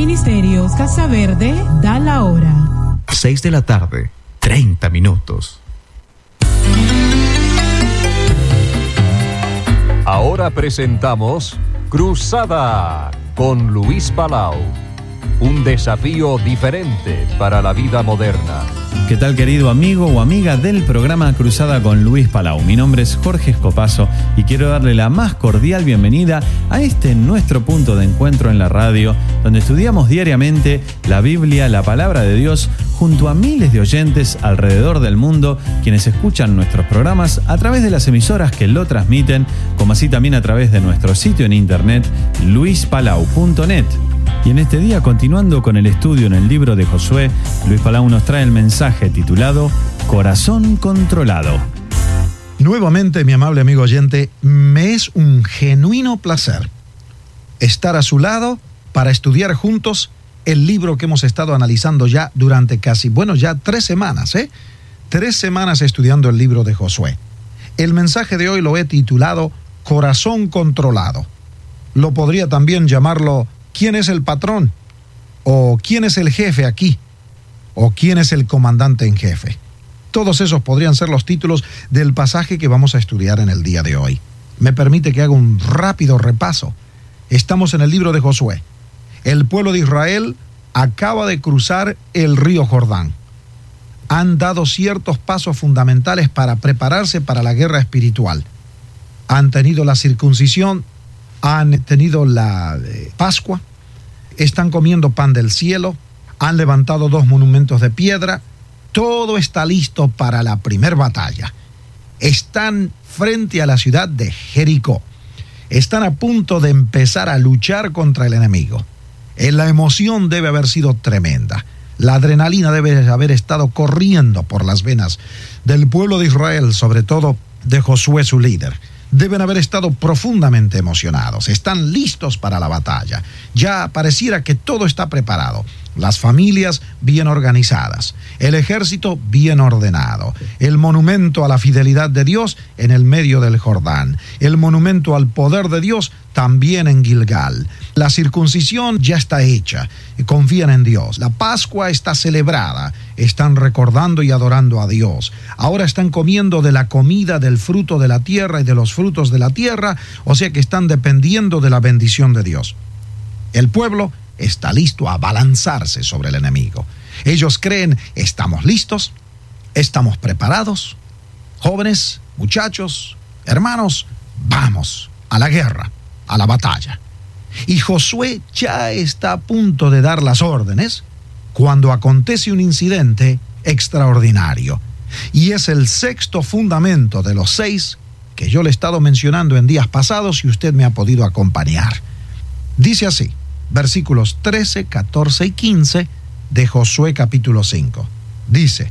Ministerios Casa Verde da la hora. 6:30 Ahora presentamos Cruzada con Luis Palau. Un desafío diferente para la vida moderna. ¿Qué tal, querido amigo o amiga del programa Cruzada con Luis Palau? Mi nombre es Jorge Escopazo y quiero darle la más cordial bienvenida a este nuestro punto de encuentro en la radio, donde estudiamos diariamente la Biblia, la palabra de Dios, junto a miles de oyentes alrededor del mundo, quienes escuchan nuestros programas a través de las emisoras que lo transmiten, como así también a través de nuestro sitio en internet, luispalau.net. Y en este día, continuando con el estudio en el libro de Josué, Luis Palau nos trae el mensaje titulado Corazón Controlado. Nuevamente, mi amable amigo oyente, me es un genuino placer estar a su lado para estudiar juntos el libro que hemos estado analizando ya durante ya 3 semanas, 3 semanas estudiando el libro de Josué. El mensaje de hoy lo he titulado Corazón Controlado. Lo podría también llamarlo ¿quién es el patrón? ¿O quién es el jefe aquí? ¿O quién es el comandante en jefe? Todos esos podrían ser los títulos del pasaje que vamos a estudiar en el día de hoy. Me permite que haga un rápido repaso. Estamos en el libro de Josué. El pueblo de Israel acaba de cruzar el río Jordán. Han dado ciertos pasos fundamentales para prepararse para la guerra espiritual. Han tenido la circuncisión, han tenido la Pascua, están comiendo pan del cielo, han levantado 2 monumentos de piedra, todo está listo para la primer batalla. Están frente a la ciudad de Jericó, están a punto de empezar a luchar contra el enemigo. La emoción debe haber sido tremenda, la adrenalina debe haber estado corriendo por las venas del pueblo de Israel, sobre todo de Josué su líder. Deben haber estado profundamente emocionados, están listos para la batalla. Ya pareciera que todo está preparado. Las familias bien organizadas, el ejército bien ordenado, el monumento a la fidelidad de Dios en el medio del Jordán, el monumento al poder de Dios también en Gilgal. La circuncisión ya está hecha, confían en Dios. La Pascua está celebrada, están recordando y adorando a Dios. Ahora están comiendo de la comida del fruto de la tierra y de los frutos de la tierra, o sea que están dependiendo de la bendición de Dios. El pueblo está listo a abalanzarse sobre el enemigo. Ellos creen, estamos listos, estamos preparados. Jóvenes, muchachos, hermanos, vamos a la guerra, a la batalla. Y Josué ya está a punto de dar las órdenes cuando acontece un incidente extraordinario. Y es el 6º fundamento de los 6 que yo le he estado mencionando en días pasados y usted me ha podido acompañar. Dice así, versículos 13, 14 y 15 de Josué capítulo 5. Dice,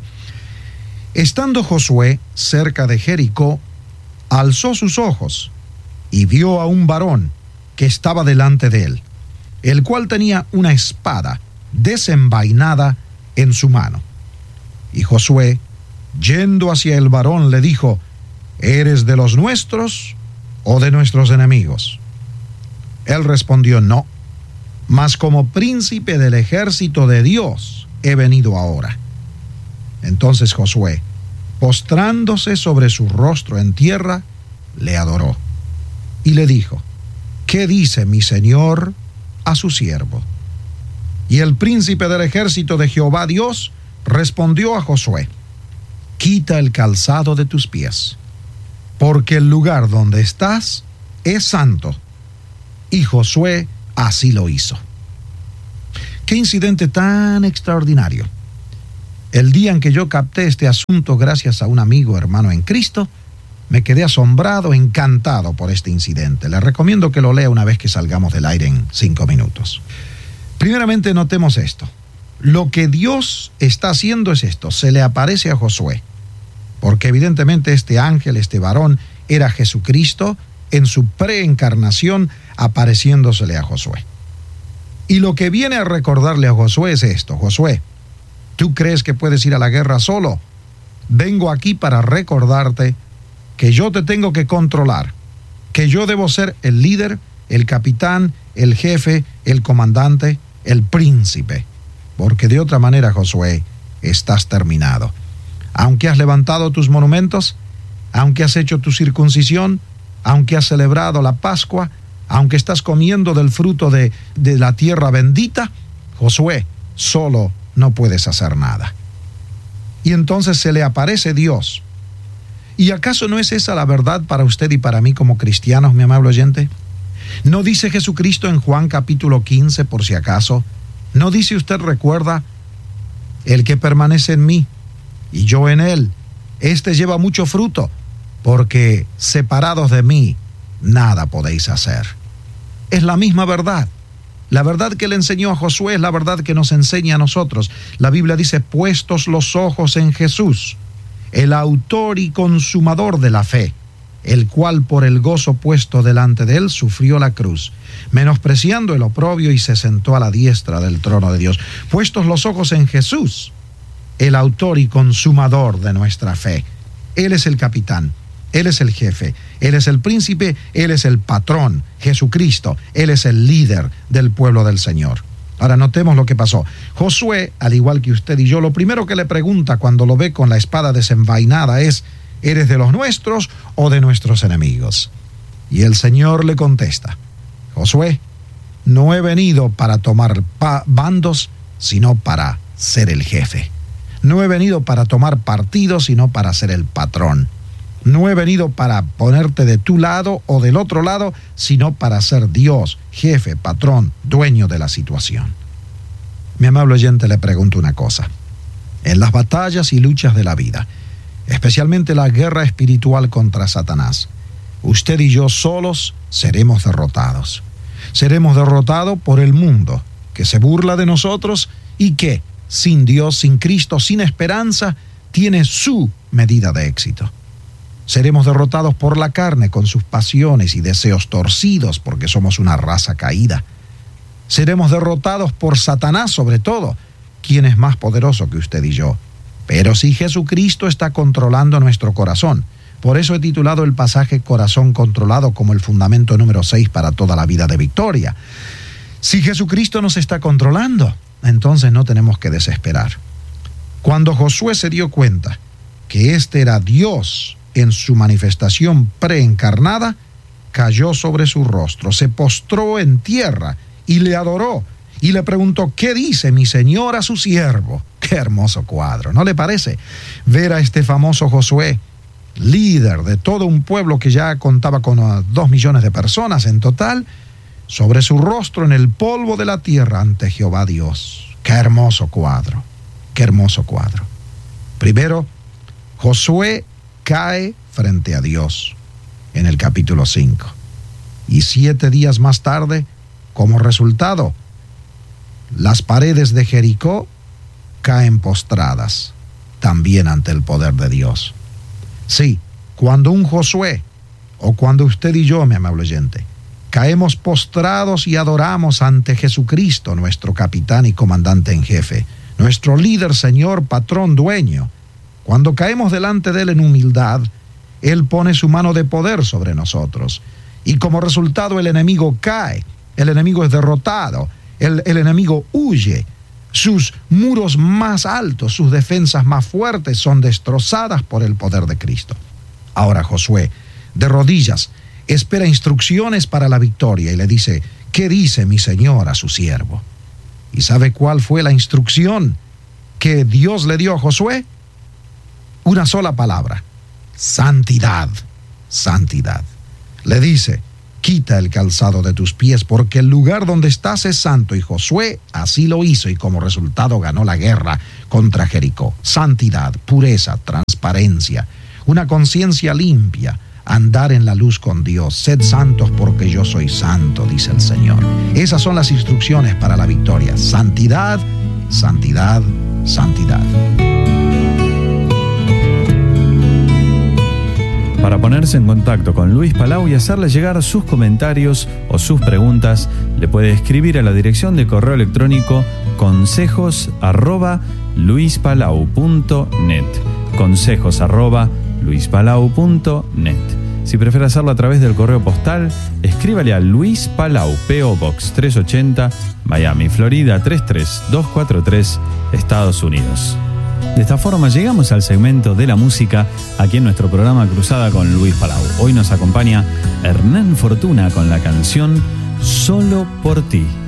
estando Josué cerca de Jericó, alzó sus ojos y vio a un varón que estaba delante de él, el cual tenía una espada desenvainada en su mano. Y Josué, yendo hacia el varón, le dijo, ¿eres de los nuestros o de nuestros enemigos? Él respondió, no, mas como príncipe del ejército de Dios he venido ahora. Entonces Josué, postrándose sobre su rostro en tierra, le adoró y le dijo, ¿qué dice mi señor a su siervo? Y el príncipe del ejército de Jehová Dios respondió a Josué, quita el calzado de tus pies, porque el lugar donde estás es santo. Y Josué así lo hizo. Qué incidente tan extraordinario. El día en que yo capté este asunto gracias a un amigo hermano en Cristo, me quedé asombrado, encantado por este incidente. Le recomiendo que lo lea una vez que salgamos del aire en 5 minutos. Primeramente notemos esto. Lo que Dios está haciendo es esto. Se le aparece a Josué, porque evidentemente este ángel, este varón, era Jesucristo en su preencarnación apareciéndosele a Josué. Y lo que viene a recordarle a Josué es esto. Josué, ¿tú crees que puedes ir a la guerra solo? Vengo aquí para recordarte que yo te tengo que controlar, que yo debo ser el líder, el capitán, el jefe, el comandante, el príncipe, porque de otra manera, Josué, estás terminado. Aunque has levantado tus monumentos, aunque has hecho tu circuncisión, aunque has celebrado la Pascua, aunque estás comiendo del fruto de la tierra bendita, Josué, solo no puedes hacer nada. Y entonces se le aparece Dios. ¿Y acaso no es esa la verdad para usted y para mí como cristianos, mi amable oyente? ¿No dice Jesucristo en Juan capítulo 15, por si acaso? ¿No dice usted, recuerda, el que permanece en mí y yo en él, éste lleva mucho fruto, porque separados de mí, nada podéis hacer? Es la misma verdad. La verdad que le enseñó a Josué es la verdad que nos enseña a nosotros. La Biblia dice, puestos los ojos en Jesús, el autor y consumador de la fe, el cual por el gozo puesto delante de él sufrió la cruz, menospreciando el oprobio, y se sentó a la diestra del trono de Dios. Puestos los ojos en Jesús, el autor y consumador de nuestra fe. Él es el capitán, Él es el jefe, Él es el príncipe, Él es el patrón, Jesucristo, Él es el líder del pueblo del Señor. Ahora notemos lo que pasó. Josué, al igual que usted y yo, lo primero que le pregunta cuando lo ve con la espada desenvainada es, ¿eres de los nuestros o de nuestros enemigos? Y el Señor le contesta, Josué, no he venido para tomar bandos, sino para ser el jefe. No he venido para tomar partido, sino para ser el patrón. No he venido para ponerte de tu lado o del otro lado, sino para ser Dios, jefe, patrón, dueño de la situación. Mi amable oyente, le pregunto una cosa. En las batallas y luchas de la vida, especialmente la guerra espiritual contra Satanás, usted y yo solos seremos derrotados. Seremos derrotados por el mundo, que se burla de nosotros y que, sin Dios, sin Cristo, sin esperanza, tiene su medida de éxito. Seremos derrotados por la carne con sus pasiones y deseos torcidos, porque somos una raza caída. Seremos derrotados por Satanás, sobre todo, quien es más poderoso que usted y yo. Pero si Jesucristo está controlando nuestro corazón, por eso he titulado el pasaje Corazón controlado como el fundamento número 6 para toda la vida de victoria. Si Jesucristo nos está controlando, entonces no tenemos que desesperar. Cuando Josué se dio cuenta que este era Dios en su manifestación preencarnada, cayó sobre su rostro, se postró en tierra y le adoró y le preguntó, ¿qué dice mi Señor a su siervo? Qué hermoso cuadro, ¿no le parece? Ver a este famoso Josué, líder de todo un pueblo que ya contaba con 2 millones de personas en total, sobre su rostro en el polvo de la tierra ante Jehová Dios. Qué hermoso cuadro, qué hermoso cuadro. Primero, Josué cae frente a Dios en el capítulo 5. Y 7 días más tarde, como resultado, las paredes de Jericó caen postradas también ante el poder de Dios. Sí, cuando un Josué, o cuando usted y yo, mi amable oyente, caemos postrados y adoramos ante Jesucristo, nuestro capitán y comandante en jefe, nuestro líder, Señor, patrón, dueño, cuando caemos delante de Él en humildad, Él pone su mano de poder sobre nosotros. Y como resultado el enemigo cae, el enemigo es derrotado, el enemigo huye. Sus muros más altos, sus defensas más fuertes son destrozadas por el poder de Cristo. Ahora Josué, de rodillas, espera instrucciones para la victoria y le dice, ¿qué dice mi Señor a su siervo? ¿Y sabe cuál fue la instrucción que Dios le dio a Josué? Una sola palabra: santidad, santidad. Le dice, quita el calzado de tus pies, porque el lugar donde estás es santo. Y Josué así lo hizo, y como resultado ganó la guerra contra Jericó. Santidad, pureza, transparencia, una conciencia limpia, andar en la luz con Dios. Sed santos porque yo soy santo, dice el Señor. Esas son las instrucciones para la victoria: santidad, santidad, santidad. Para ponerse en contacto con Luis Palau y hacerle llegar sus comentarios o sus preguntas, le puede escribir a la dirección de correo electrónico consejos@luispalau.net. consejos@luispalau.net. Si prefiere hacerlo a través del correo postal, escríbale a Luis Palau, P.O. Box 380, Miami, Florida 33243, Estados Unidos. De esta forma llegamos al segmento de la música aquí en nuestro programa Cruzada con Luis Palau. Hoy nos acompaña Hernán Fortuna con la canción Solo por ti.